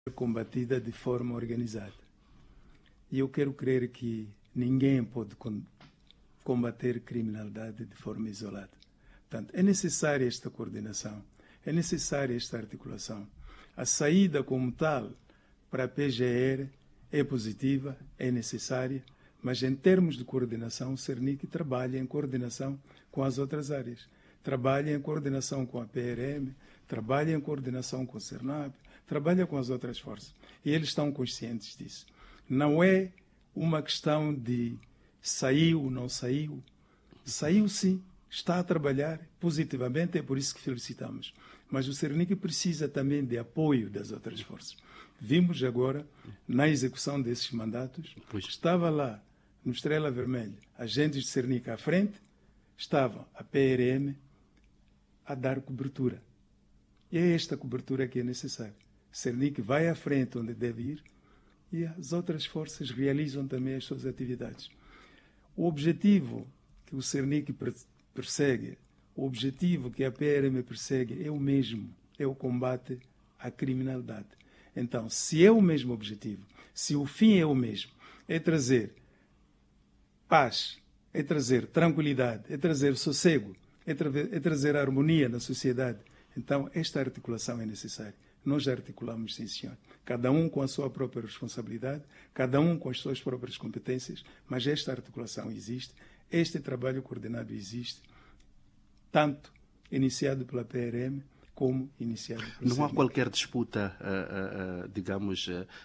combatida de forma organizada. E eu quero crer que ninguém pode combater criminalidade de forma isolada. Portanto, é necessária esta coordenação, é necessária esta articulação. A saída como tal para a PGR é positiva, é necessária, mas em termos de coordenação, o Cernic trabalha em coordenação com as outras áreas. Trabalha em coordenação com a PRM, trabalha em coordenação com o Cernab, trabalha com as outras forças. E eles estão conscientes disso. Não é uma questão de saiu, não saiu. Saiu sim, está a trabalhar positivamente, é por isso que felicitamos. Mas o Cernic precisa também de apoio das outras forças. Vimos agora, na execução desses mandatos, estava lá, no Estrela Vermelha, agentes de Cernic à frente, estava a PRM a dar cobertura. E é esta cobertura que é necessária. Cernic vai à frente onde deve ir e as outras forças realizam também as suas atividades. O objetivo que o Cernic persegue, o objetivo que a PRM persegue é o mesmo, é o combate à criminalidade. Então, se é o mesmo objetivo, se o fim é o mesmo, é trazer paz, é trazer tranquilidade, é trazer sossego, é trazer harmonia na sociedade, então esta articulação é necessária. Nós articulamos, sim, senhor. Cada um com a sua própria responsabilidade, cada um com as suas próprias competências, mas esta articulação existe, este trabalho coordenado existe, tanto iniciado pela PRM como iniciado pelo Não há Cernic. qualquer disputa, digamos,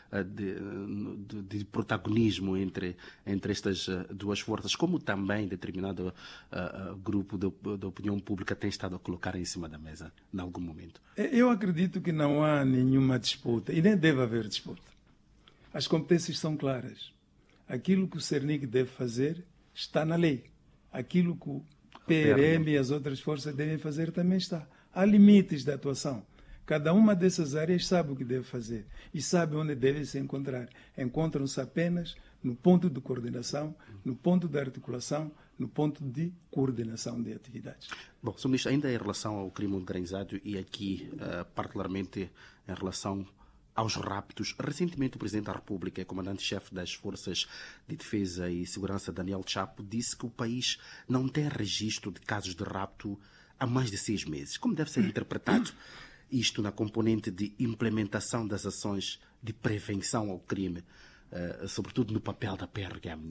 de protagonismo entre estas duas forças, como também determinado grupo da opinião pública tem estado a colocar em cima da mesa, em algum momento. Eu acredito que não há nenhuma disputa, e nem deve haver disputa. As competências são claras. Aquilo que o Cernic deve fazer está na lei. Aquilo que o PRM e as outras forças devem fazer também está. Há limites de atuação. Cada uma dessas áreas sabe o que deve fazer e sabe onde deve se encontrar. Encontram-se apenas no ponto de coordenação, no ponto de articulação, no ponto de coordenação de atividades. Bom, Sr. Ministro, ainda em relação ao crime organizado e aqui, particularmente em relação aos raptos, recentemente o Presidente da República e comandante-chefe das Forças de Defesa e Segurança, Daniel Chapo, disse que o país não tem registro de casos de rapto há mais de 6 meses. Como deve ser interpretado isto na componente de implementação das ações de prevenção ao crime, sobretudo no papel da PRM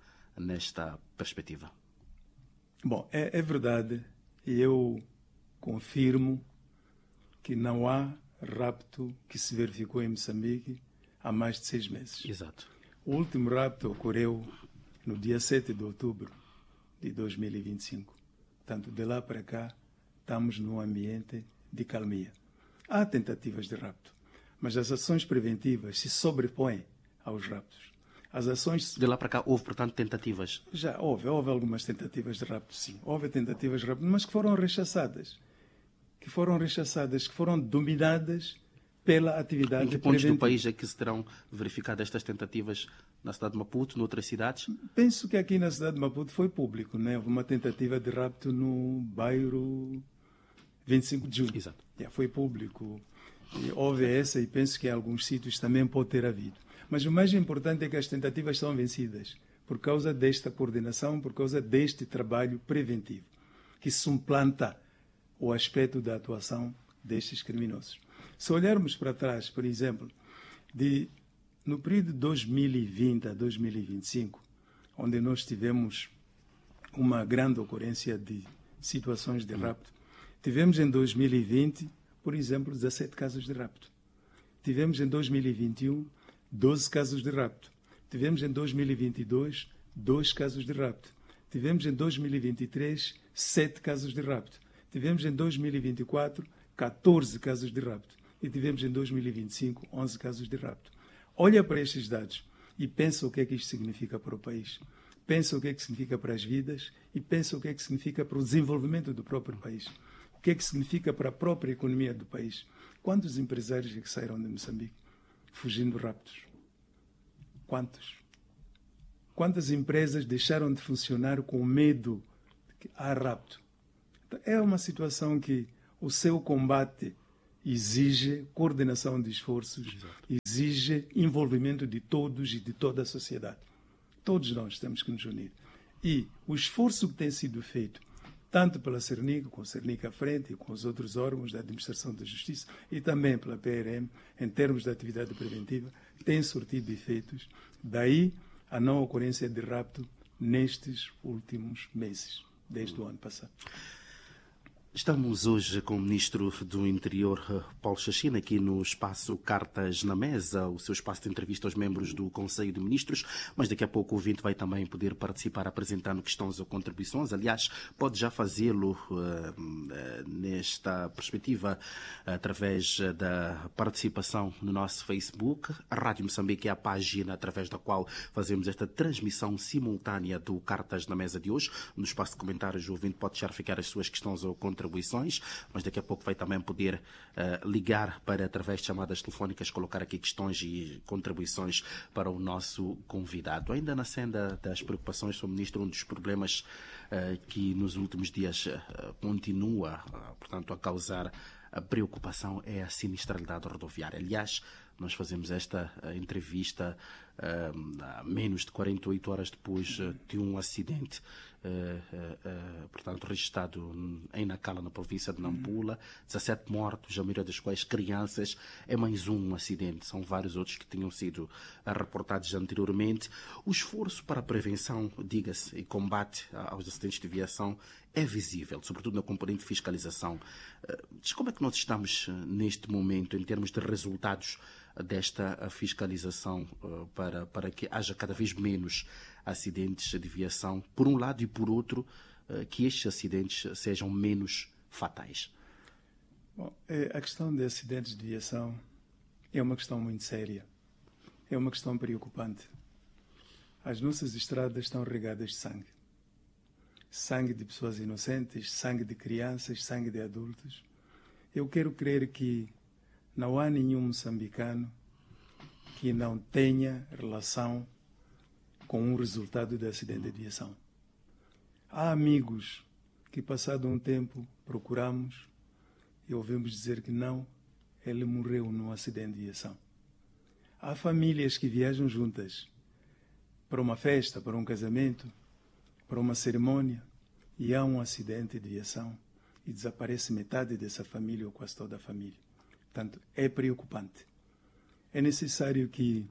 nesta perspectiva? Bom, é verdade. E eu confirmo que não há rapto que se verificou em Moçambique há mais de 6 meses. Exato. O último rapto ocorreu no dia 7 de outubro de 2025. Portanto, de lá para cá, estamos num ambiente de calmia. Há tentativas de rapto, mas as ações preventivas se sobrepõem aos raptos. As ações... De lá para cá houve, portanto, tentativas? Já houve algumas tentativas de rapto, sim. Houve tentativas de rapto, mas que foram rechaçadas. Que foram dominadas pela atividade preventiva. Em que pontos do país é que se terão verificado estas tentativas? Na cidade de Maputo, noutras cidades? Penso que aqui na cidade de Maputo foi público, né? Houve uma tentativa de rapto no bairro 25 de Julho. Exato. Foi público. E houve essa e penso que em alguns sítios também pode ter havido. Mas o mais importante é que as tentativas são vencidas por causa desta coordenação, por causa deste trabalho preventivo, que suplanta o aspecto da atuação destes criminosos. Se olharmos para trás, por exemplo, no período de 2020 a 2025, onde nós tivemos uma grande ocorrência de situações de rapto, tivemos em 2020, por exemplo, 17 casos de rapto. Tivemos em 2021, 12 casos de rapto. Tivemos em 2022, 2 casos de rapto. Tivemos em 2023, 7 casos de rapto. Tivemos em 2024, 14 casos de rapto. E tivemos em 2025, 11 casos de rapto. Olha para estes dados e pensa o que é que isto significa para o país. Pensa o que é que significa para as vidas e pensa o que é que significa para o desenvolvimento do próprio país. O que é que significa para a própria economia do país. Quantos empresários é que saíram de Moçambique fugindo de raptos? Quantos? Quantas empresas deixaram de funcionar com medo de que há rapto? É uma situação que o seu combate exige coordenação de esforços, exige envolvimento de todos e de toda a sociedade. Todos nós temos que nos unir. E o esforço que tem sido feito, tanto pela Cernic, com a Cernic à frente, e com os outros órgãos da Administração da Justiça, e também pela PRM, em termos de atividade preventiva, tem surtido efeitos. Daí a não ocorrência de rapto nestes últimos meses, desde o ano passado. Estamos hoje com o Ministro do Interior, Paulo Chachina, aqui no espaço Cartas na Mesa, o seu espaço de entrevista aos membros do Conselho de Ministros, mas daqui a pouco o ouvinte vai também poder participar apresentando questões ou contribuições. Aliás, pode já fazê-lo nesta perspectiva através da participação no nosso Facebook. A Rádio Moçambique é a página através da qual fazemos esta transmissão simultânea do Cartas na Mesa de hoje. No espaço de comentários, o ouvinte pode já ficar as suas questões ou contribuições, mas daqui a pouco vai também poder ligar para, através de chamadas telefónicas, colocar aqui questões e contribuições para o nosso convidado. Ainda na senda das preocupações, Sr. Ministro, um dos problemas que nos últimos dias continua, portanto, a causar a preocupação é a sinistralidade rodoviária. Aliás, nós fazemos esta entrevista menos de 48 horas depois de um acidente, portanto, registrado em Nacala, na província de Nampula. 17 mortos, a maioria das quais crianças. É mais um acidente. São vários outros que tinham sido reportados anteriormente. O esforço para a prevenção, diga-se, e combate aos acidentes de viação é visível, sobretudo na componente de fiscalização. Como é que nós estamos neste momento em termos de resultados desta fiscalização para que haja cada vez menos acidentes de viação, por um lado, e por outro, que estes acidentes sejam menos fatais? Bom, a questão de acidentes de viação é uma questão muito séria, é uma questão preocupante. As nossas estradas estão regadas de sangue. Sangue de pessoas inocentes, sangue de crianças, sangue de adultos. Eu quero crer que não há nenhum moçambicano que não tenha relação com um resultado de acidente de viação. Há amigos que, passado um tempo, procuramos e ouvimos dizer que não, ele morreu num acidente de viação. Há famílias que viajam juntas para uma festa, para um casamento, para uma cerimônia, e há um acidente de viação e desaparece metade dessa família ou quase toda a família. Portanto, é preocupante. É necessário que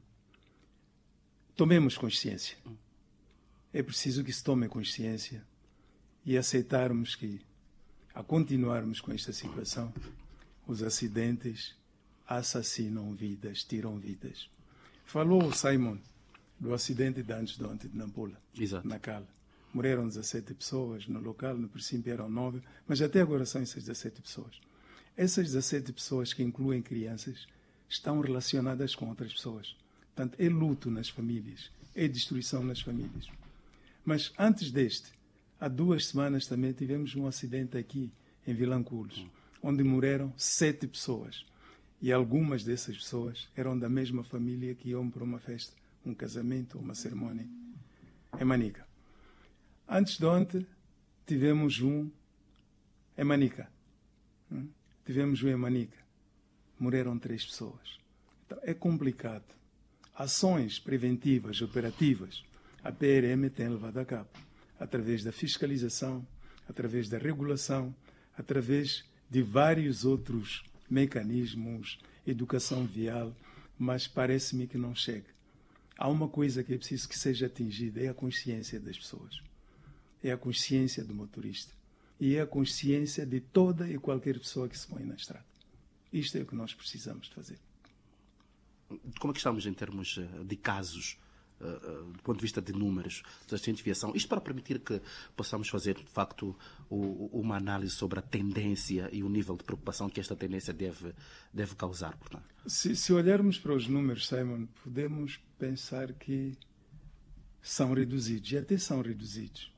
tomemos consciência. É preciso que se tome consciência e aceitarmos que, a continuarmos com esta situação, os acidentes assassinam vidas, tiram vidas. Falou o Simon do acidente de antes de ontem de Nampula, na Cala. Morreram 17 pessoas no local, no princípio eram 9, mas até agora são essas 17 pessoas. Essas 17 pessoas, que incluem crianças, estão relacionadas com outras pessoas. Portanto, é luto nas famílias, é destruição nas famílias. Mas antes deste, há 2 semanas também tivemos um acidente aqui em Vilanculos, onde morreram 7 pessoas. E algumas dessas pessoas eram da mesma família que iam para uma festa, um casamento, uma cerimônia em Manica. Antes de ontem, tivemos um em Manica. Tivemos um em Manica. Morreram 3 pessoas. Então, é complicado. Ações preventivas, operativas, a PRM tem levado a cabo, através da fiscalização, através da regulação, através de vários outros mecanismos, educação vial, mas parece-me que não chega. Há uma coisa que é preciso que seja atingida, é a consciência das pessoas. É a consciência do motorista. E é a consciência de toda e qualquer pessoa que se põe na estrada. Isto é o que nós precisamos de fazer. Como é que estamos em termos de casos, do ponto de vista de números de acidentes de viação? Isto para permitir que possamos fazer, de facto, uma análise sobre a tendência e o nível de preocupação que esta tendência deve causar, portanto. Se olharmos para os números, Simon, podemos pensar que são reduzidos, e até são reduzidos.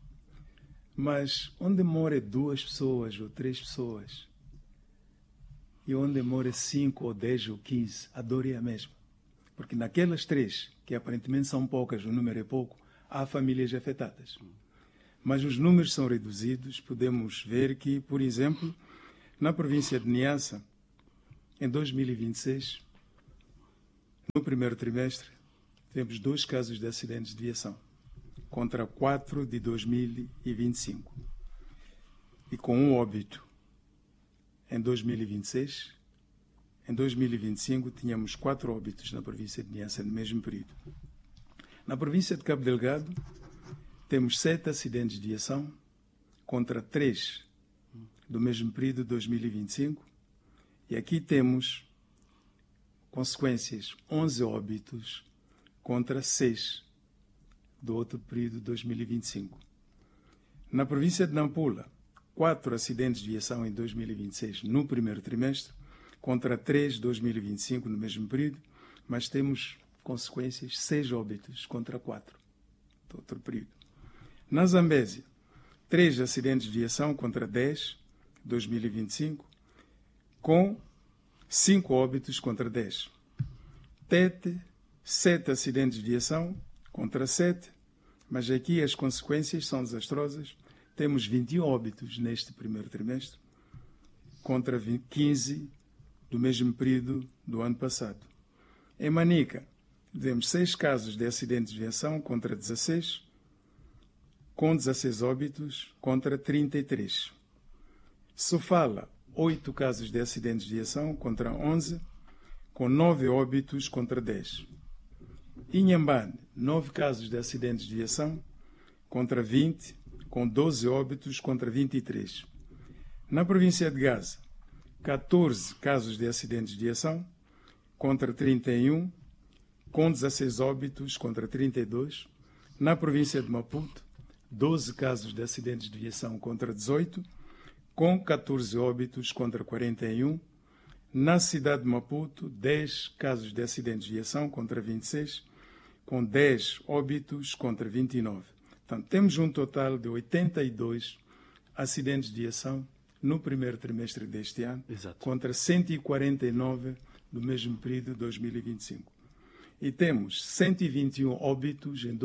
Mas onde mora 2 pessoas ou 3 pessoas e onde mora 5 ou 10 ou 15, a dor é a mesma. Porque naquelas 3, que aparentemente são poucas, o número é pouco, há famílias afetadas. Mas os números são reduzidos. Podemos ver que, por exemplo, na província de Niassa, em 2026, no primeiro trimestre, temos 2 casos de acidentes de viação, contra 4 de 2025. E com um óbito em 2026, em 2025 tínhamos 4 óbitos na província de Niassa no mesmo período. Na província de Cabo Delgado, temos 7 acidentes de viação, contra 3 do mesmo período de 2025. E aqui temos consequências, 11 óbitos contra 6 do outro período de 2025. Na província de Nampula, 4 acidentes de viação em 2026 no primeiro trimestre, contra 3 de 2025 no mesmo período, mas temos consequências, 6 óbitos contra 4 do outro período. Na Zambésia, 3 acidentes de viação contra 10 de 2025, com 5 óbitos contra 10. Tete, 7 acidentes de viação contra 7, mas aqui as consequências são desastrosas. Temos 21 óbitos neste primeiro trimestre, contra 15 do mesmo período do ano passado. Em Manica, tivemos 6 casos de acidentes de viação contra 16, com 16 óbitos contra 33. Sofala, 8 casos de acidentes de viação contra 11, com 9 óbitos contra 10. Inhambane, 9 casos de acidentes de viação contra 20, com 12 óbitos contra 23. Na província de Gaza, 14 casos de acidentes de viação contra 31, com 16 óbitos contra 32. Na província de Maputo, 12 casos de acidentes de viação contra 18, com 14 óbitos contra 41. Na cidade de Maputo, 10 casos de acidentes de viação contra 26, com 10 óbitos contra 29. Portanto, temos um total de 82 acidentes de viação no primeiro trimestre deste ano, Exato. Contra 149 do mesmo período de 2025. E temos 121 óbitos em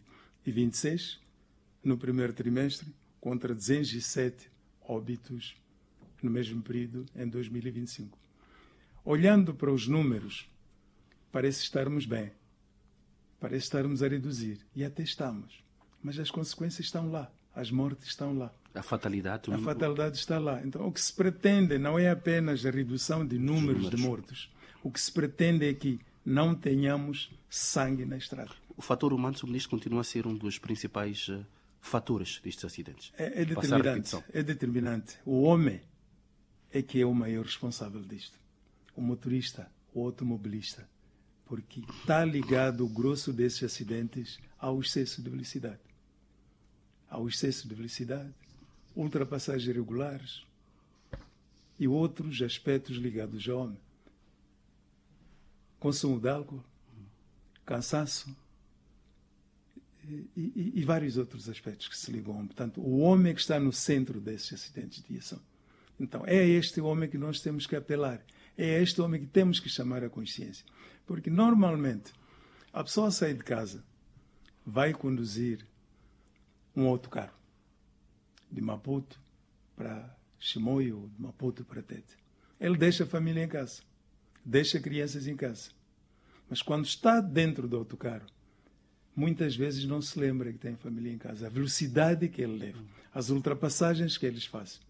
2026, no primeiro trimestre, contra 207 óbitos no mesmo período em 2025. Olhando para os números, parece estarmos bem, parece estarmos a reduzir, e até estamos. Mas as consequências estão lá, as mortes estão lá. A fatalidade está lá. Então, o que se pretende não é apenas a redução de números de mortos. O que se pretende é que não tenhamos sangue na estrada. O fator humano, Sr. Ministro, continua a ser um dos principais fatores destes acidentes. É determinante. É determinante. O homem é que é o maior responsável disto. O motorista, o automobilista. Porque está ligado o grosso desses acidentes ao excesso de velocidade. Ao excesso de velocidade, ultrapassagens irregulares e outros aspectos ligados ao homem. Consumo de álcool, cansaço e vários outros aspectos que se ligam ao homem. Portanto, o homem é que está no centro desses acidentes de viação. Então, é a este homem que nós temos que apelar. É a este homem que temos que chamar a consciência. Porque, normalmente, a pessoa sai de casa, vai conduzir um autocarro de Maputo para Chimoio, ou de Maputo para Tete. Ele deixa a família em casa, deixa crianças em casa. Mas quando está dentro do autocarro, muitas vezes não se lembra que tem família em casa. A velocidade que ele leva, as ultrapassagens que eles fazem,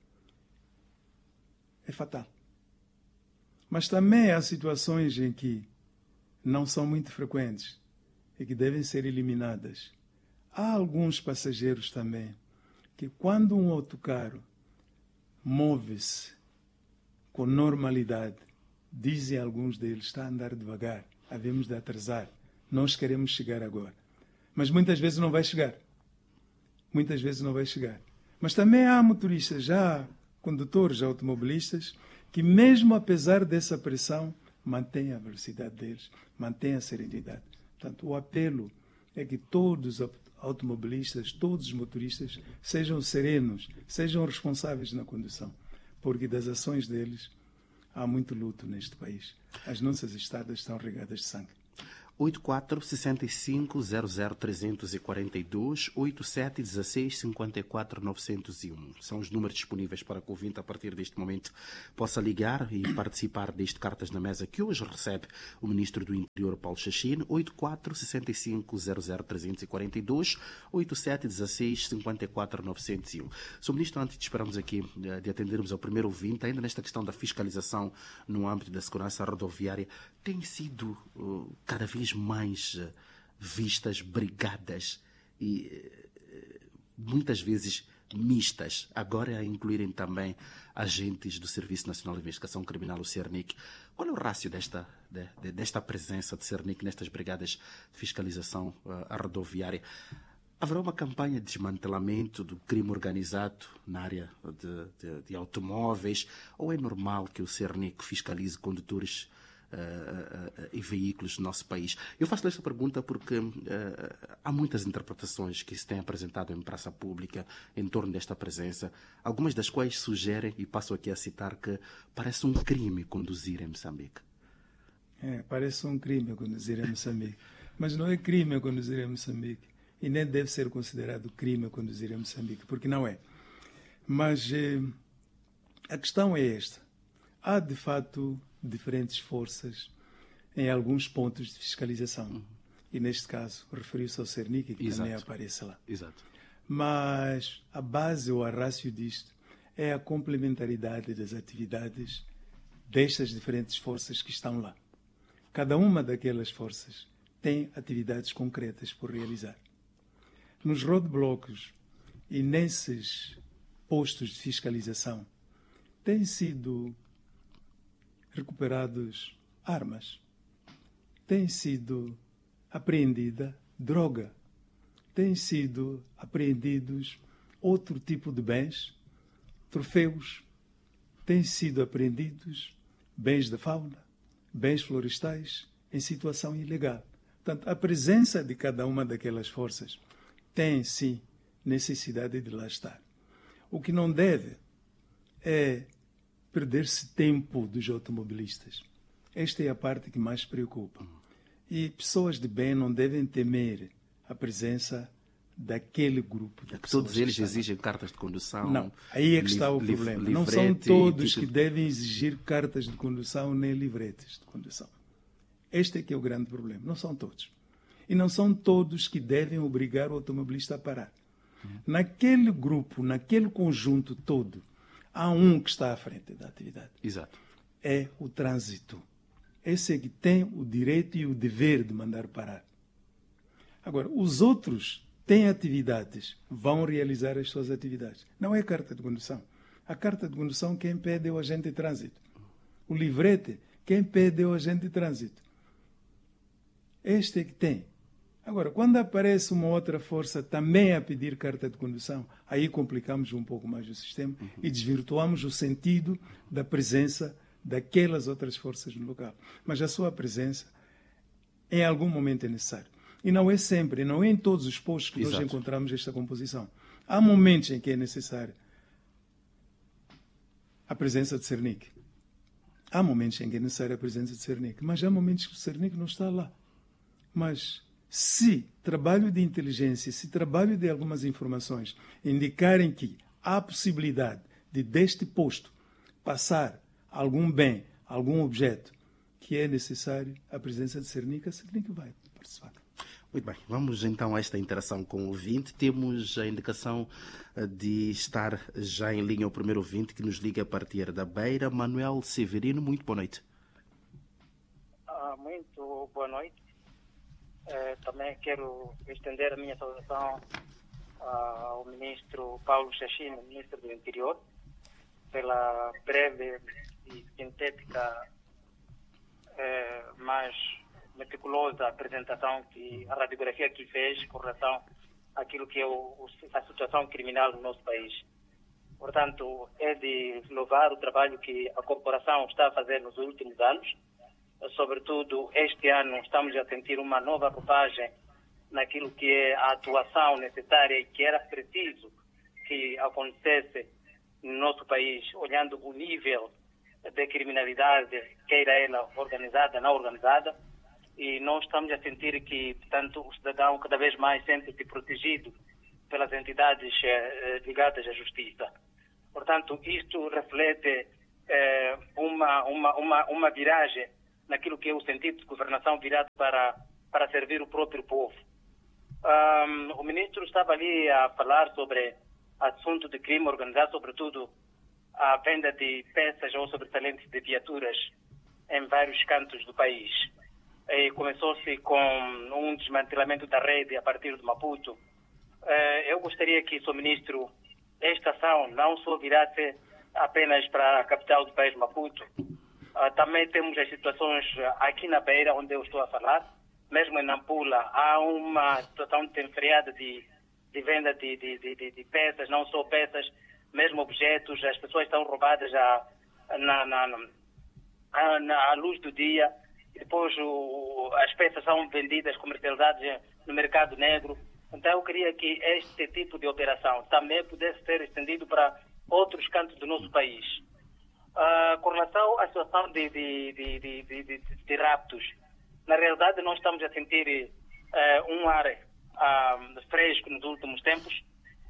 é fatal. Mas também há situações em que não são muito frequentes e que devem ser eliminadas. Há alguns passageiros também que, quando um autocarro move-se com normalidade, dizem alguns deles, está a andar devagar, havemos de atrasar, nós queremos chegar agora. Mas muitas vezes não vai chegar. Muitas vezes não vai chegar. Mas também há motoristas, já condutores automobilistas, que mesmo apesar dessa pressão, mantêm a velocidade deles, mantêm a serenidade. Portanto, o apelo é que todos os automobilistas, todos os motoristas, sejam serenos, sejam responsáveis na condução, porque das ações deles há muito luto neste país. As nossas estradas estão regadas de sangue. 84 65 00 342 87 16 54 901. São os números disponíveis para que o ouvinte, a partir deste momento, possa ligar e participar deste Cartas na Mesa, que hoje recebe o Ministro do Interior, Paulo Chachine. 84 65 00 342 87 16 54 901. Sr. Ministro, antes de esperarmos aqui de atendermos ao primeiro ouvinte, ainda nesta questão da fiscalização no âmbito da segurança rodoviária, tem sido cada vez mais vistas brigadas e muitas vezes mistas, agora a incluírem também agentes do Serviço Nacional de Investigação Criminal, o CERNIC. Qual é o rácio desta presença de CERNIC nestas brigadas de fiscalização rodoviária? Haverá uma campanha de desmantelamento do crime organizado na área de automóveis, ou é normal que o CERNIC fiscalize condutores e veículos do nosso país? Eu faço esta pergunta porque há muitas interpretações que se têm apresentado em praça pública em torno desta presença, algumas das quais sugerem, e passo aqui a citar, que parece um crime conduzir em Moçambique. Parece um crime conduzir em Moçambique, mas não é crime conduzir em Moçambique e nem deve ser considerado crime conduzir em Moçambique, porque não é. Mas a questão é esta. Há, de fato, diferentes forças em alguns pontos de fiscalização. E, neste caso, referiu-se ao CERNIC, que também aparece lá. Exato. Mas a base ou a rácio disto é a complementaridade das atividades destas diferentes forças que estão lá. Cada uma daquelas forças tem atividades concretas por realizar. Nos roadblocks e nesses postos de fiscalização têm sido recuperados armas, tem sido apreendida droga, tem sido apreendidos outro tipo de bens, troféus, têm sido apreendidos bens da fauna, bens florestais em situação ilegal. Portanto, a presença de cada uma daquelas forças tem, sim, necessidade de lá estar. O que não deve é perder-se tempo dos automobilistas. Esta é a parte que mais preocupa. E pessoas de bem não devem temer a presença daquele grupo de pessoas. Todos eles exigem cartas de condução? Não, aí é que está o problema. Não são todos que devem exigir cartas de condução nem livretes de condução. Este é que é o grande problema. Não são todos. E não são todos que devem obrigar o automobilista a parar. Naquele grupo, naquele conjunto todo, há um que está à frente da atividade. Exato. É o trânsito. Esse é que tem o direito e o dever de mandar parar. Agora, os outros têm atividades, vão realizar as suas atividades. Não é carta de condução. A carta de condução, quem pede é o agente de trânsito. O livrete, quem pede é o agente de trânsito. Este é que tem. Agora, quando aparece uma outra força também a pedir carta de condução, aí complicamos um pouco mais o sistema e desvirtuamos o sentido da presença daquelas outras forças no local. Mas a sua presença, em algum momento, é necessária. E não é sempre, não é em todos os postos que nós encontramos esta composição. Há momentos em que é necessária a presença de CERNIC. Há momentos em que é necessária a presença de CERNIC, mas há momentos que o CERNIC não está lá. Mas se trabalho de inteligência, se trabalho de algumas informações indicarem que há possibilidade de deste posto passar algum bem, algum objeto que é necessário a presença de CERNIC, a CERNIC vai participar. Muito bem, vamos então a esta interação com o ouvinte. Temos a indicação de estar já em linha o primeiro ouvinte que nos liga a partir da Beira. Manuel Severino, muito boa noite. Muito boa noite. Também quero estender a minha saudação ao ministro Paulo Chachine, ministro do Interior, pela breve e sintética, mas meticulosa apresentação, a radiografia que fez com relação àquilo que é a situação criminal no nosso país. Portanto, é de louvar o trabalho que a corporação está a fazer nos últimos anos. Sobretudo, este ano estamos a sentir uma nova roupagem naquilo que é a atuação necessária e que era preciso que acontecesse no nosso país, olhando o nível de criminalidade, queira ela organizada, não organizada, e nós estamos a sentir que, portanto, o cidadão cada vez mais sente-se protegido pelas entidades ligadas à justiça. Portanto, isto reflete uma viragem naquilo que é o sentido de governação virado para servir o próprio povo. O ministro estava ali a falar sobre assunto de crime organizado, sobretudo a venda de peças ou sobressalentes de viaturas em vários cantos do país. E começou-se com um desmantelamento da rede a partir de Maputo. Eu gostaria que, Sr. Ministro, esta ação não só virasse apenas para a capital do país, Maputo. Também temos as situações aqui na Beira, onde eu estou a falar, mesmo em Nampula, há uma situação desenfreada de venda de peças, não só peças, mesmo objetos. As pessoas estão roubadas à luz do dia, e depois as peças são vendidas, comercializadas no mercado negro. Então eu queria que este tipo de operação também pudesse ser estendido para outros cantos do nosso país. Com relação à situação de raptos, na realidade nós estamos a sentir um ar fresco nos últimos tempos,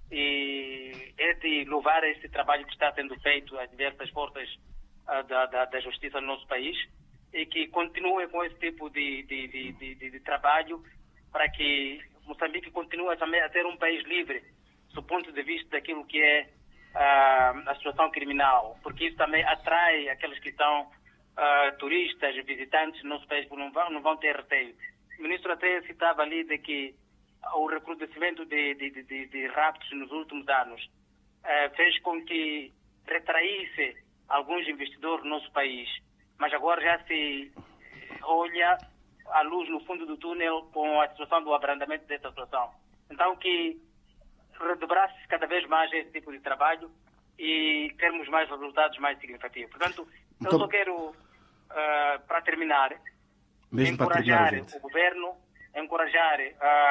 e é de louvar esse trabalho que está sendo feito às diversas forças da justiça no nosso país, e que continuem com esse tipo de trabalho para que Moçambique continue também a ser um país livre do ponto de vista daquilo que é a situação criminal, porque isso também atrai aqueles que são turistas, visitantes no nosso país, porque não vão ter receio. O ministro até citava ali de que o recrudescimento de raptos nos últimos anos fez com que retraísse alguns investidores no nosso país, mas agora já se olha a luz no fundo do túnel com a situação do abrandamento dessa situação. Então que redobrasse cada vez mais esse tipo de trabalho e termos mais resultados mais significativos. Portanto, eu só quero, para terminar, encorajar o governo, encorajar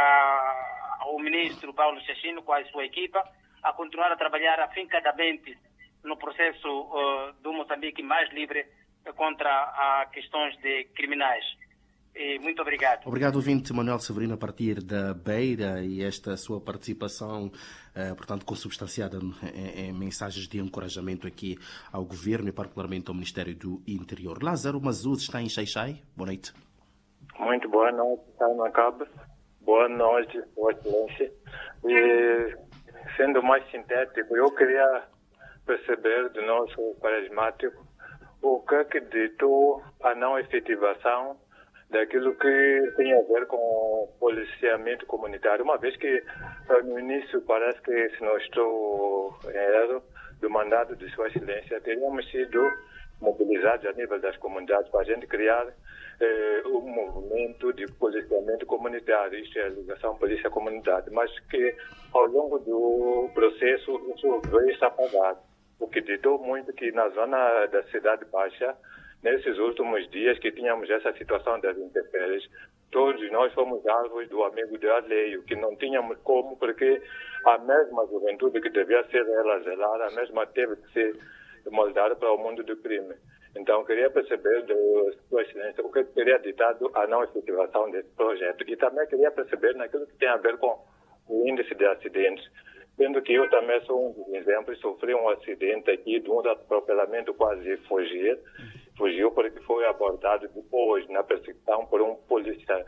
o ministro Paulo Chachino com a sua equipa a continuar a trabalhar afincadamente no processo do Moçambique mais livre contra questões de criminais. E muito obrigado. Obrigado, ouvinte Manuel Severino, a partir da Beira, e esta sua participação, portanto, consubstanciada em mensagens de encorajamento aqui ao Governo e particularmente ao Ministério do Interior. Lázaro Mazuz está em Xai-Xai. Boa noite. Muito boa noite, Carmen Cabo. Boa noite, Sua Excelência. E, sendo mais sintético, eu queria perceber do nosso carismático o que ditou a não efetivação daquilo que tem a ver com policiamento comunitário, uma vez que no início parece que, se não estou em erro, do mandato de Sua Excelência, teríamos sido mobilizados a nível das comunidades para a gente criar um movimento de policiamento comunitário, isto é, a ligação polícia-comunidade, mas que ao longo do processo isso veio-se apagar, o que ditou muito que na zona da Cidade Baixa, nesses últimos dias que tínhamos essa situação das intempéries, todos nós fomos alvos do amigo de alheio, que não tínhamos como, porque a mesma juventude que devia ser ela zelar, a mesma teve que ser moldada para o mundo do crime. Então, queria perceber de Sua Excelência o que teria ditado a não efetivação desse projeto. E também queria perceber naquilo que tem a ver com o índice de acidentes. Sendo que eu também sou um dos exemplos, sofri um acidente aqui de um atropelamento, quase fugiu porque foi abordado depois na perseguição por um polícia,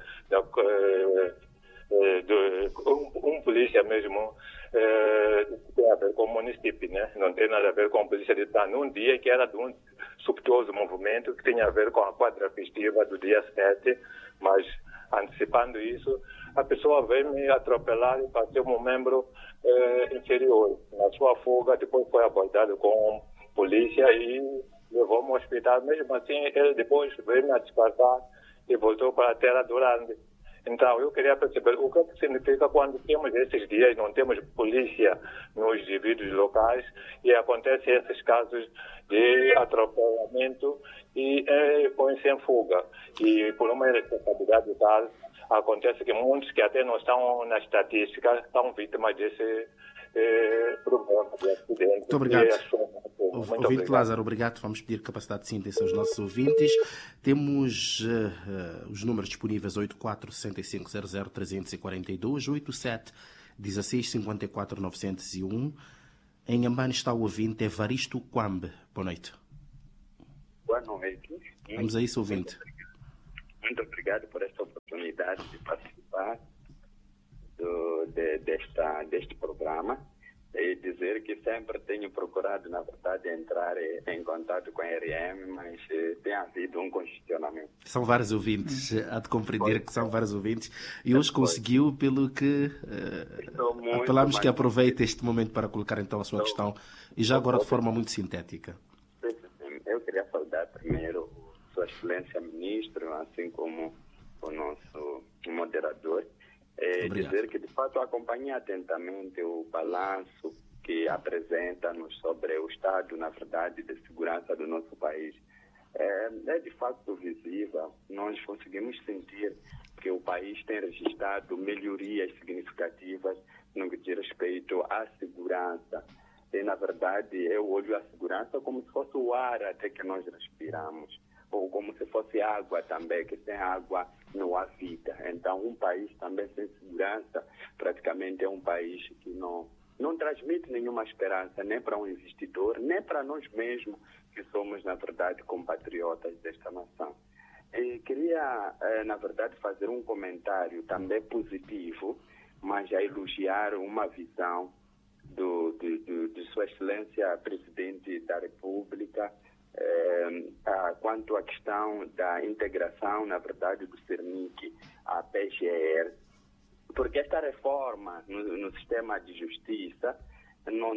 um polícia mesmo, que tem a ver com o município, né? Não tem nada a ver com a polícia de Estado. Num dia que era de um subtuoso movimento que tinha a ver com a quadra festiva do dia 7, mas antecipando isso, a pessoa veio me atropelar e bateu um membro inferior. Na sua fuga, depois foi abordado com polícia e levou-me ao hospital. Mesmo assim, ele depois veio me descartar e voltou para a terra durante. Então, eu queria perceber o que significa quando temos esses dias, não temos polícia nos indivíduos locais e acontecem esses casos de atropelamento e põe-se em fuga. E por uma irresponsabilidade tal, acontece que muitos que até não estão na estatística estão vítimas desse problema de acidente. Muito obrigado. Muito ouvinte obrigado. Lázaro, obrigado. Vamos pedir capacidade de síntese aos nossos ouvintes. Temos os números disponíveis 84-6500-342, 87-16-54-901. Em Inhambane está o ouvinte Evaristo Kwambe. Boa noite. Boa noite. Vamos a isso, ouvinte. Muito obrigado por esta oportunidade de participar deste programa e dizer que sempre tenho procurado, na verdade, entrar em contato com a RM, mas tem havido um congestionamento. São vários ouvintes, há de compreender que são vários ouvintes, e hoje conseguiu, pelo que apelamos que aproveite este momento para colocar então a sua questão, e já agora de forma muito sintética. Eu queria saudar primeiro Sua Excelência Ministro, assim como o nosso moderador, dizer que de fato acompanhei atentamente o balanço que apresenta-nos sobre o estado, na verdade, de segurança do nosso país. É de fato visível, nós conseguimos sentir que o país tem registrado melhorias significativas no que diz respeito à segurança. E, na verdade, eu olho a segurança como se fosse o ar até que nós respiramos, ou como se fosse água também, que sem água não há vida. Então, um país também sem segurança praticamente é um país que não transmite nenhuma esperança, nem para um investidor, nem para nós mesmos, que somos, na verdade, compatriotas desta nação. E queria, na verdade, fazer um comentário também positivo, mas a elogiar uma visão de Sua Excelência Presidente da República, quanto à questão da integração, na verdade, do CERNIC à PGR, porque esta reforma no sistema de justiça não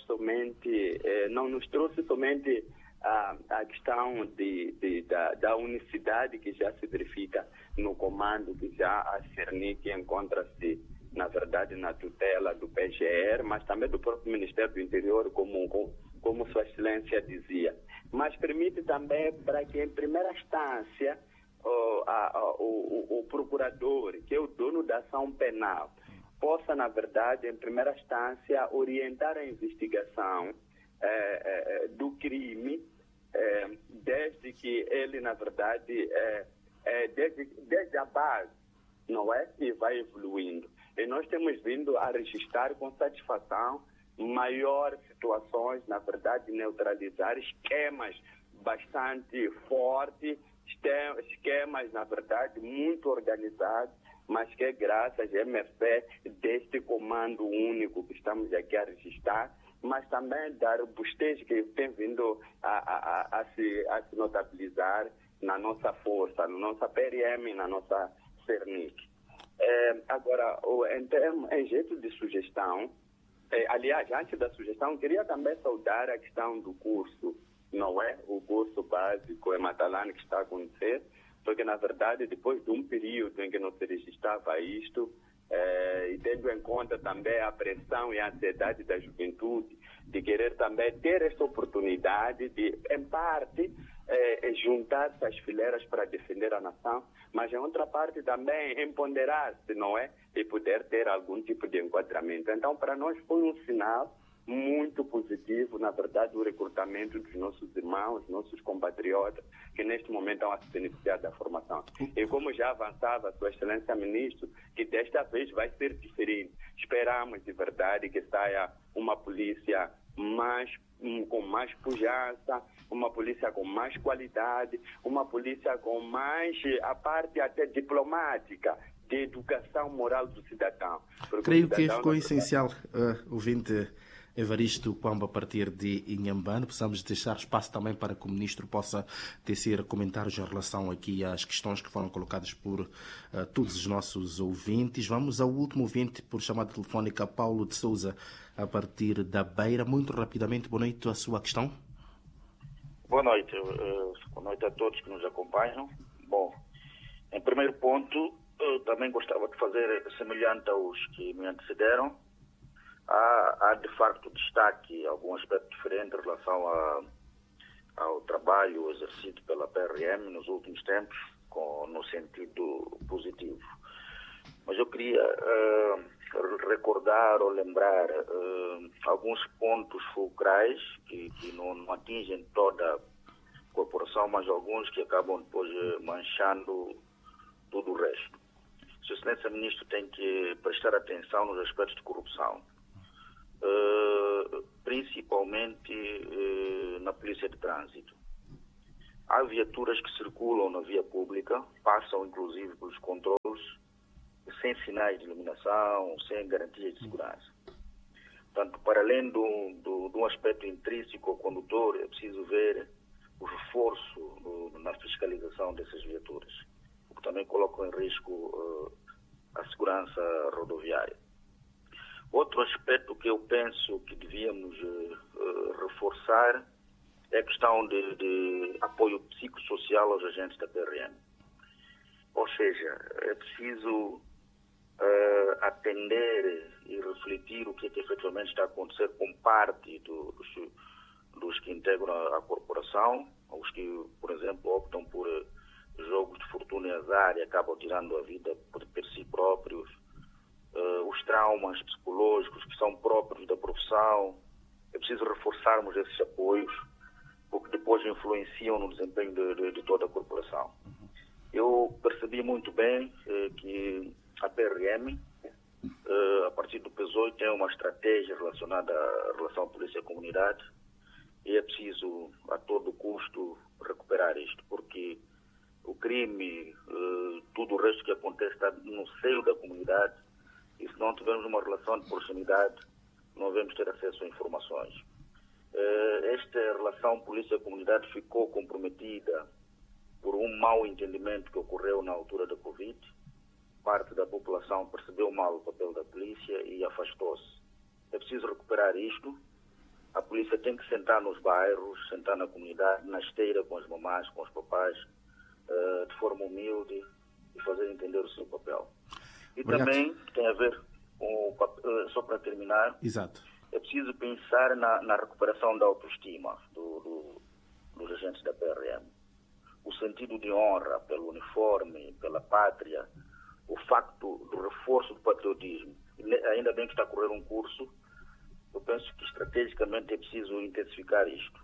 nos trouxe somente a questão da unicidade que já se verifica no comando, que já a CERNIC encontra-se, na verdade, na tutela do PGR, mas também do próprio Ministério do Interior, como Sua Excelência dizia. Mas permite também para que, em primeira instância, o procurador, que é o dono da ação penal, possa, na verdade, em primeira instância, orientar a investigação do crime, desde que ele, na verdade, desde a base, não é? E vai evoluindo. E nós temos vindo a registrar com satisfação maiores situações, na verdade, neutralizar esquemas bastante fortes, esquemas, na verdade, muito organizados, mas que graças à MFP deste comando único que estamos aqui a registrar, mas também da robustez que tem vindo a se notabilizar na nossa força, na nossa PRM, na nossa CERNIC. Agora, em jeito de sugestão, aliás, antes da sugestão, queria também saudar a questão do curso, não é? O curso básico em Matalane que está a acontecer, porque, na verdade, depois de um período em que não se registrava isto, e tendo em conta também a pressão e a ansiedade da juventude de querer também ter esta oportunidade de, em parte, juntar-se às fileiras para defender a nação, mas em outra parte também empoderar-se, não é? E poder ter algum tipo de enquadramento. Então, para nós foi um sinal muito positivo, na verdade, o recrutamento dos nossos irmãos, nossos compatriotas, que neste momento estão a se beneficiar da formação. E como já avançava Sua Excelência Ministro, que desta vez vai ser diferente. Esperamos, de verdade, que saia uma polícia com mais pujança, uma polícia com mais qualidade, uma polícia com mais a parte até diplomática, de educação moral do cidadão. Creio que ficou essencial, ouvinte Evaristo Kwambe, a partir de Inhambane. Precisamos deixar espaço também para que o Ministro possa tecer comentários em relação aqui às questões que foram colocadas por todos os nossos ouvintes. Vamos ao último ouvinte por chamada telefónica, Paulo de Souza, a partir da Beira. Muito rapidamente, boa noite, a sua questão. Boa noite a todos que nos acompanham. Bom, em primeiro ponto, eu também gostava de fazer semelhante aos que me antecederam. Há de facto destaque, algum aspecto diferente em relação ao trabalho exercido pela PRM nos últimos tempos, no sentido positivo. Mas eu queria recordar ou lembrar alguns pontos fulcrais que não atingem toda a corporação, mas alguns que acabam depois manchando tudo o resto. Sua Excelência Ministro tem que prestar atenção nos aspectos de corrupção, principalmente na Polícia de Trânsito. Há viaturas que circulam na via pública, passam inclusive pelos controles, sem sinais de iluminação, sem garantias de segurança. Portanto, para além de um aspecto intrínseco ao condutor, é preciso ver o reforço na fiscalização dessas viaturas, o que também coloca em risco a segurança rodoviária. Outro aspecto que eu penso que devíamos reforçar é a questão de apoio psicossocial aos agentes da PRM. Ou seja, é preciso atender e refletir o que efetivamente está a acontecer com parte dos que integram a corporação, os que, por exemplo, optam por jogos de fortuna e azar e acabam tirando a vida por si próprios, os traumas psicológicos que são próprios da profissão. É preciso reforçarmos esses apoios, porque depois influenciam no desempenho de toda a corporação. Eu percebi muito bem que a PRM, a partir do PESOI, tem uma estratégia relacionada à relação polícia-comunidade e é preciso, a todo custo, recuperar isto, porque o crime, tudo o resto que acontece está no seio da comunidade e se não tivermos uma relação de proximidade, não vamos ter acesso a informações. Esta relação polícia-comunidade ficou comprometida por um mau entendimento que ocorreu na altura da Covid. Parte da população percebeu mal o papel da polícia e afastou-se. É preciso recuperar isto. A polícia tem que sentar nos bairros, sentar na comunidade, na esteira com as mamás, com os papás, de forma humilde e fazer entender o seu papel. E obrigado. Também tem a ver com, só para terminar, exato, é preciso pensar na recuperação da autoestima dos agentes da PRM. O sentido de honra pelo uniforme, pela pátria, o facto do reforço do patriotismo. Ainda bem que está a correr um curso, eu penso que estrategicamente é preciso intensificar isto.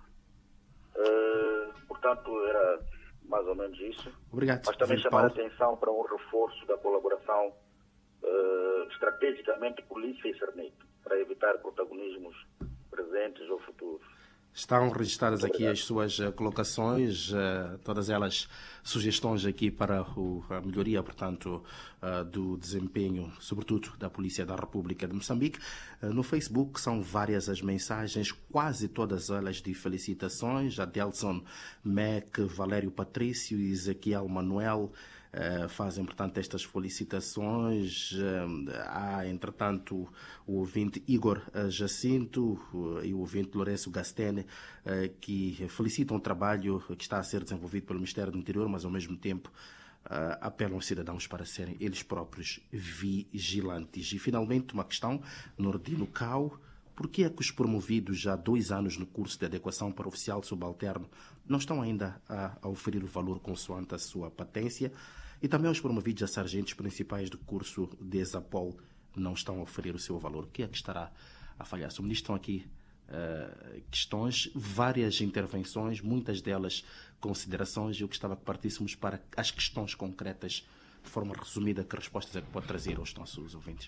Portanto, era mais ou menos isso. Obrigado. Mas também chamar a atenção para um reforço da colaboração estrategicamente polícia e Cernit, para evitar protagonismos presentes ou futuros. Estão registradas aqui as suas colocações, todas elas sugestões aqui para a melhoria, portanto, do desempenho, sobretudo da Polícia da República de Moçambique. No Facebook são várias as mensagens, quase todas elas de felicitações. Adelson Mac, Valério Patrício e Ezequiel Manuel fazem, portanto, estas felicitações. Há, entretanto, o ouvinte Igor Jacinto e o ouvinte Lourenço Gastene, que felicitam o trabalho que está a ser desenvolvido pelo Ministério do Interior, mas, ao mesmo tempo, apelam aos cidadãos para serem eles próprios vigilantes. E, finalmente, uma questão, Nordino Cao: por que é que os promovidos já há 2 anos no curso de adequação para oficial subalterno não estão ainda a oferir o valor consoante a sua patência? E também os promovidos a sargentos principais do curso de Exapol não estão a oferir o seu valor. O que é que estará a falhar? O ministro, estão aqui questões, várias intervenções, muitas delas considerações. Eu gostava que partíssemos para as questões concretas, de forma resumida. Que respostas é que pode trazer aos nossos ouvintes?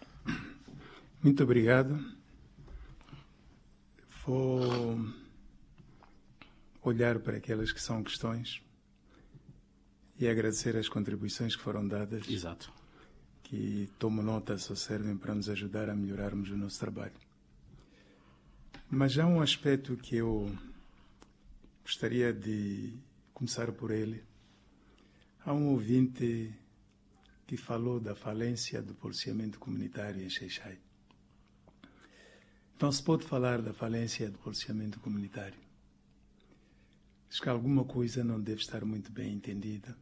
Muito obrigado. Vou olhar para aquelas que são questões e agradecer as contribuições que foram dadas. Exato. Que, tomo nota, só servem para nos ajudar a melhorarmos o nosso trabalho. Mas há um aspecto que eu gostaria de começar por ele. Há um ouvinte que falou da falência do policiamento comunitário em Xai-Xai. Não se pode falar da falência do policiamento comunitário. Acho que alguma coisa não deve estar muito bem entendida,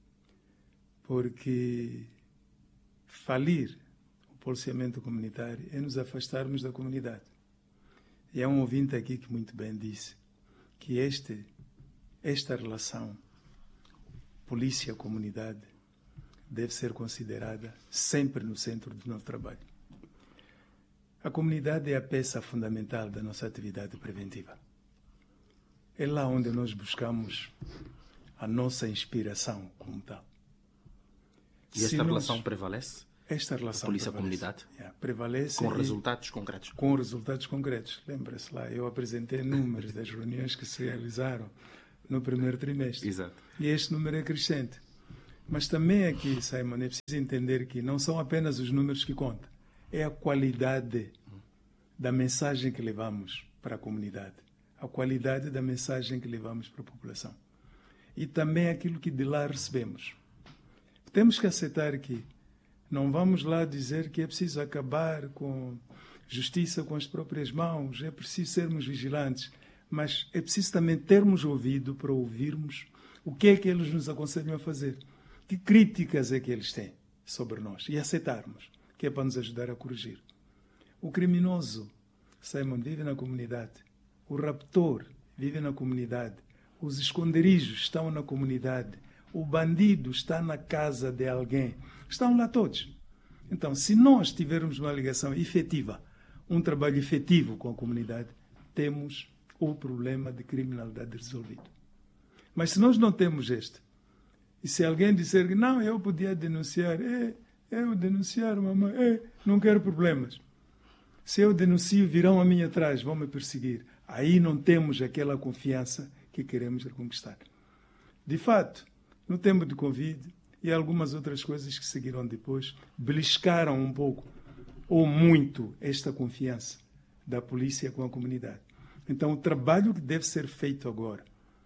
porque falir o policiamento comunitário é nos afastarmos da comunidade. E há um ouvinte aqui que muito bem disse que este esta relação polícia-comunidade deve ser considerada sempre no centro do nosso trabalho. A comunidade é a peça fundamental da nossa atividade preventiva. É lá onde nós buscamos a nossa inspiração como tal. E esta relação prevalece? Esta relação Polícia-comunidade? Prevalece. Com resultados concretos? Com resultados concretos. Lembra-se lá, eu apresentei números das reuniões que se realizaram no primeiro trimestre. Exato. E este número é crescente. Mas também aqui, Simon, é preciso entender que não são apenas os números que contam. É a qualidade da mensagem que levamos para a comunidade. A qualidade da mensagem que levamos para a população. E também aquilo que de lá recebemos. Temos que aceitar que não vamos lá dizer que é preciso acabar com justiça com as próprias mãos, é preciso sermos vigilantes, mas é preciso também termos ouvido para ouvirmos o que é que eles nos aconselham a fazer, que críticas é que eles têm sobre nós e aceitarmos, que é para nos ajudar a corrigir. O criminoso, Simon, vive na comunidade, o raptor vive na comunidade, os esconderijos estão na comunidade, o bandido está na casa de alguém, estão lá todos. Então, se nós tivermos uma ligação efetiva, um trabalho efetivo com a comunidade, temos o problema de criminalidade resolvido. Mas se nós não temos este, e se alguém disser que não, eu podia denunciar, eu denunciar, mamãe, não quero problemas. Se eu denuncio, virão a mim atrás, vão me perseguir. Aí não temos aquela confiança que queremos reconquistar. De fato, no tempo de Covid e algumas outras coisas que seguiram depois, beliscaram um pouco ou muito esta confiança da polícia com a comunidade. Então, o trabalho que deve ser feito agora,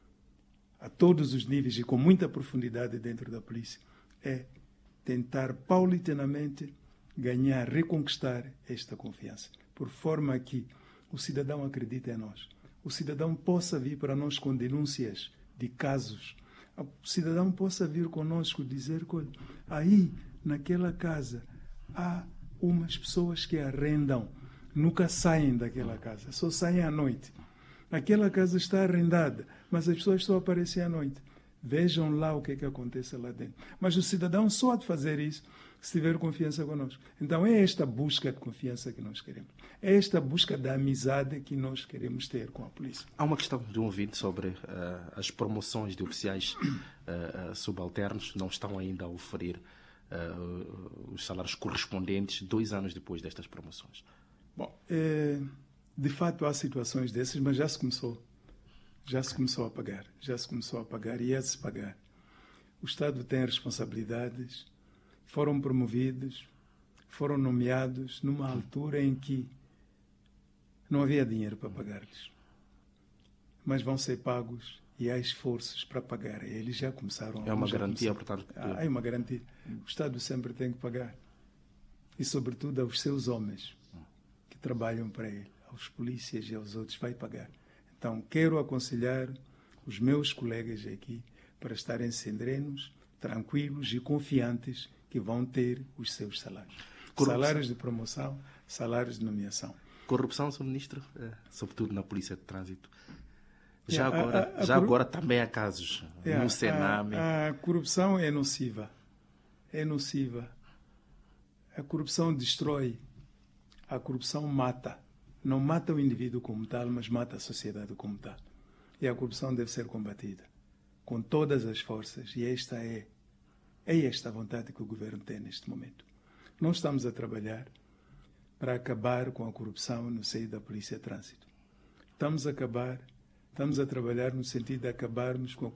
a todos os níveis e com muita profundidade dentro da polícia, é tentar paulatinamente ganhar, reconquistar esta confiança, por forma que o cidadão acredite em nós. O cidadão possa vir para nós com denúncias de casos. O cidadão possa vir conosco dizer que aí, naquela casa, há umas pessoas que arrendam, nunca saem daquela casa, só saem à noite. Aquela casa está arrendada, mas as pessoas só aparecem à noite. Vejam lá o que é que acontece lá dentro. Mas o cidadão só há de fazer isso se tiver confiança conosco. Então é esta busca de confiança que nós queremos. É esta busca da amizade que nós queremos ter com a polícia. Há uma questão de um ouvinte sobre as promoções de oficiais subalternos. Não estão ainda a oferir os salários correspondentes 2 anos depois destas promoções. Bom, de fato há situações dessas, mas já se começou a pagar. Já se começou a pagar e é de se pagar. O Estado tem responsabilidades, foram promovidos, foram nomeados numa altura em que não havia dinheiro para pagar-lhes. Mas vão ser pagos e há esforços para pagar. Eles já começaram. É uma garantia, portanto. Há uma garantia. O Estado sempre tem que pagar. E, sobretudo, aos seus homens que trabalham para ele, aos polícias e aos outros, vai pagar. Então, quero aconselhar os meus colegas aqui para estarem serenos, tranquilos e confiantes que vão ter os seus salários. Corrupção. Salários de promoção, salários de nomeação. Corrupção, Sr. Ministro, sobretudo na Polícia de Trânsito. Já agora também há casos no Sename. A corrupção é nociva. É nociva. A corrupção destrói. A corrupção mata. Não mata o indivíduo como tal, mas mata a sociedade como tal. E a corrupção deve ser combatida com todas as forças. E esta é esta a vontade que o governo tem neste momento. Nós estamos a trabalhar para acabar com a corrupção no seio da Polícia de Trânsito. Estamos a trabalhar no sentido de acabarmos com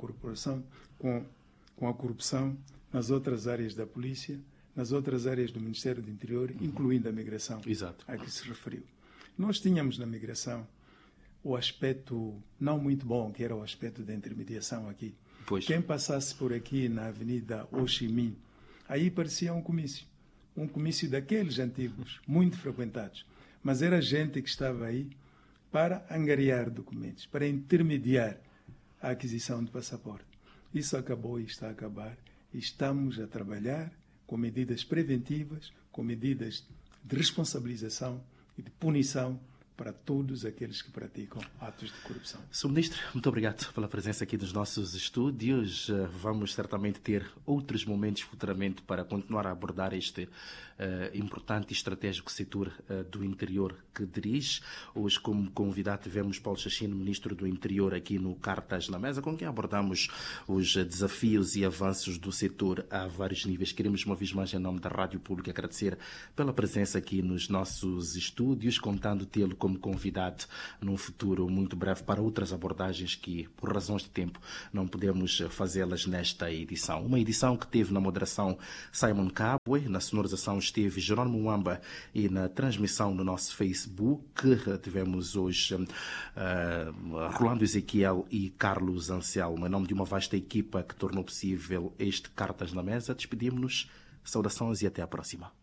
a corrupção nas outras áreas da polícia, nas outras áreas do Ministério do Interior, incluindo a migração. Exato. A que se referiu. Nós tínhamos na migração o aspecto não muito bom, que era o aspecto da intermediação aqui. Pois. Quem passasse por aqui na Avenida Ho Chi Minh, aí parecia um comício daqueles antigos, muito frequentados. Mas era gente que estava aí para angariar documentos, para intermediar a aquisição de passaporte. Isso acabou e está a acabar. E estamos a trabalhar com medidas preventivas, com medidas de responsabilização e de punição para todos aqueles que praticam atos de corrupção. Sr. Ministro, muito obrigado pela presença aqui nos nossos estúdios. Vamos certamente ter outros momentos futuramente para continuar a abordar este importante e estratégico setor do interior que dirige. Hoje, como convidado, tivemos Paulo Chachino, Ministro do Interior, aqui no Cartas na Mesa, com quem abordamos os desafios e avanços do setor a vários níveis. Queremos, uma vez mais, em nome da Rádio Pública, agradecer pela presença aqui nos nossos estúdios, contando tê-lo como convidado num futuro muito breve para outras abordagens que, por razões de tempo, não podemos fazê-las nesta edição. Uma edição que teve na moderação Simon Kabwe, na sonorização esteve Jerônimo Mwamba e na transmissão no nosso Facebook tivemos hoje Rolando Ezequiel e Carlos Anselmo. Em nome de uma vasta equipa que tornou possível este Cartas na Mesa, despedimos-nos. Saudações e até à próxima.